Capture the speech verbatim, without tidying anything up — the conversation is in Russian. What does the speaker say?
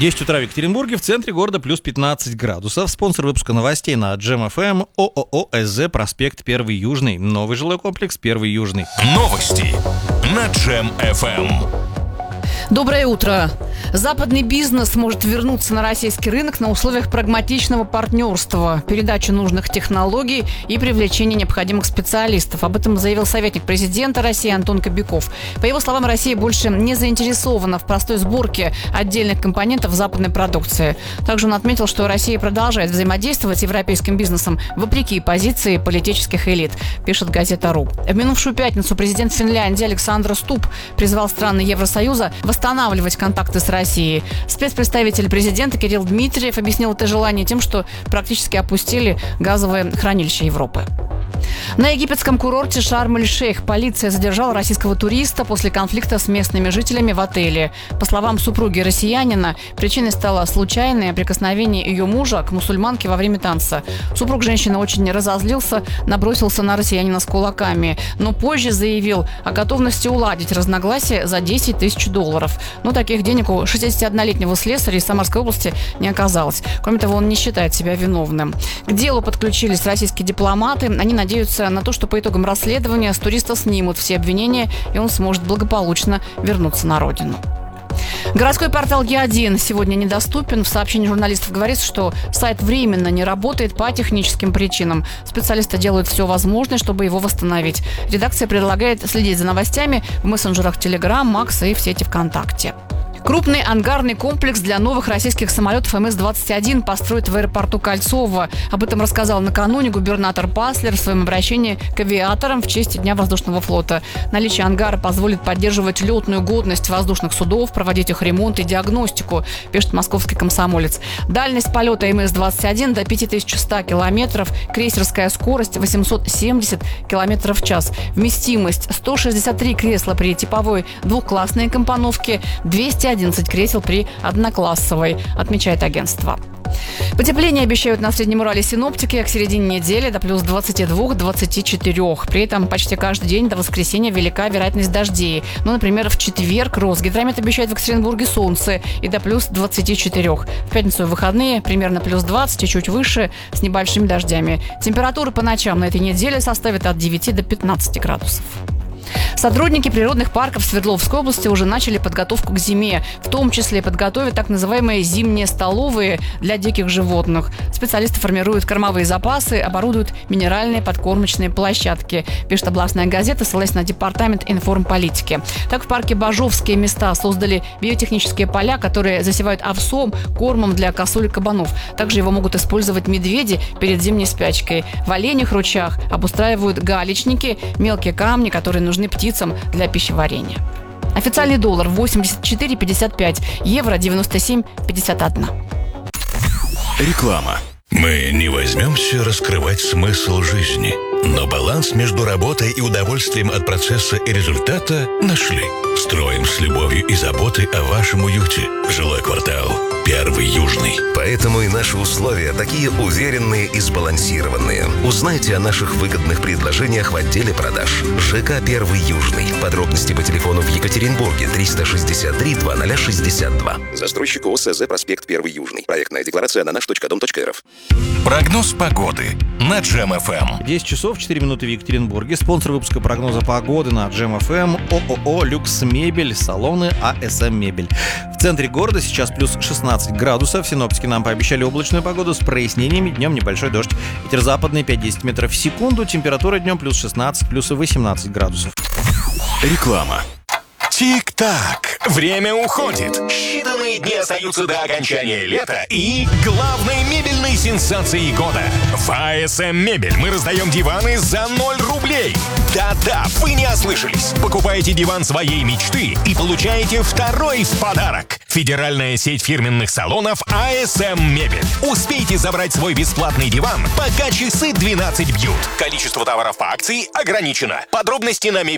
десять утра в Екатеринбурге, в центре города плюс пятнадцать градусов. Спонсор выпуска новостей на Джем эф эм ООО СЗ «Проспект Первый Южный». Новый жилой комплекс Первый Южный. Новости на Джем эф эм. Доброе утро. Западный бизнес может вернуться на российский рынок на условиях прагматичного партнерства, передачи нужных технологий и привлечения необходимых специалистов. Об этом заявил советник президента России Антон Кобяков. По его словам, Россия больше не заинтересована в простой сборке отдельных компонентов западной продукции. Также он отметил, что Россия продолжает взаимодействовать с европейским бизнесом вопреки позиции политических элит, пишет газета РУ. В минувшую пятницу президент Финляндии Александр Стуб призвал страны Евросоюза восстанавливать контакты с Россией. Спецпредставитель президента Кирилл Дмитриев объяснил это желание тем, что практически опустили газовые хранилища Европы. На египетском курорте Шарм-эль-Шейх полиция задержала российского туриста после конфликта с местными жителями в отеле. По словам супруги россиянина, причиной стало случайное прикосновение ее мужа к мусульманке во время танца. Супруг женщины очень разозлился, набросился на россиянина с кулаками, но позже заявил о готовности уладить разногласия за десять тысяч долларов. Но таких денег у шестидесятиоднолетнего слесаря из Самарской области не оказалось. Кроме того, он не считает себя виновным. К делу подключились российские дипломаты. Они надеются на то, что по итогам расследования с туриста снимут все обвинения, и он сможет благополучно вернуться на родину. Городской портал Е один сегодня недоступен. В сообщении журналистов говорится, что сайт временно не работает по техническим причинам. Специалисты делают все возможное, чтобы его восстановить. Редакция предлагает следить за новостями в мессенджерах Telegram, Макс и в сети ВКонтакте. Крупный ангарный комплекс для новых российских самолетов эм эс двадцать один построят в аэропорту Кольцово. Об этом рассказал накануне губернатор Паслер в своем обращении к авиаторам в честь Дня воздушного флота. Наличие ангара позволит поддерживать летную годность воздушных судов, проводить их ремонт и диагностику, пишет московский «Комсомолец». Дальность полета эм эс двадцать один до пять тысяч сто километров, крейсерская скорость восемьсот семьдесят километров в час. Вместимость сто шестьдесят три кресла при типовой двухклассной компоновке, двести одиннадцать кресел при одноклассовой, отмечает агентство. Потепление обещают на Среднем Урале синоптики к середине недели до плюс двадцати двух - двадцати четырёх. При этом почти каждый день до воскресенья велика вероятность дождей. Ну, например, в четверг Росгидромет обещает в Екатеринбурге солнце и до плюс двадцати четырёх. В пятницу и выходные примерно плюс двадцать и чуть выше с небольшими дождями. Температура по ночам на этой неделе составит от девяти до пятнадцати градусов. Сотрудники природных парков Свердловской области уже начали подготовку к зиме. В том числе подготовят так называемые зимние столовые для диких животных. Специалисты формируют кормовые запасы, оборудуют минеральные подкормочные площадки, пишет областная газета, ссылаясь на департамент информполитики. Так в парке Бажовские места создали биотехнические поля, которые засевают овсом, кормом для косуль и кабанов. Также его могут использовать медведи перед зимней спячкой. В оленях ручьях обустраивают галечники, мелкие камни, которые нужны птицам для пищеварения. Официальный доллар восемьдесят четыре пятьдесят пять, евро девяносто семь пятьдесят один. Реклама. Мы не возьмемся раскрывать смысл жизни, но баланс между работой и удовольствием от процесса и результата нашли. Строим с любовью и заботой о вашем уюте. Жилой квартал Первый Южный. Поэтому и наши условия такие уверенные и сбалансированные. Узнайте о наших выгодных предложениях в отделе продаж. ЖК Первый Южный. Подробности по телефону в Екатеринбурге триста шестьдесят три двадцать шестьдесят два. Застройщик ООО СЗ «Проспект Первый Южный». Проектная декларация на наш точка дом точка эр эф. Прогноз погоды на Джем эф эм. десять часов четыре минуты в Екатеринбурге. Спонсор выпуска прогноза погоды на Джем эф эм ООО «Люкс Мебель», салоны а эс эм Мебель. В центре города сейчас плюс шестнадцать градусов. Синоптики нам пообещали облачную погоду с прояснениями. Днем небольшой дождь. Ветер западный пять-десять метров в секунду. Температура днем плюс шестнадцать, плюс восемнадцать градусов. Реклама. Тик-так, время уходит. Считанные дни остаются до окончания лета и главной мебельной сенсации года. В а эс эм Мебель мы раздаем диваны за ноль рублей. Да-да, вы не ослышались. Покупаете диван своей мечты и получаете второй в подарок. Федеральная сеть фирменных салонов а эс эм Мебель. Успейте забрать свой бесплатный диван, пока часы двенадцать бьют. Количество товаров по акции ограничено. Подробности на мебель.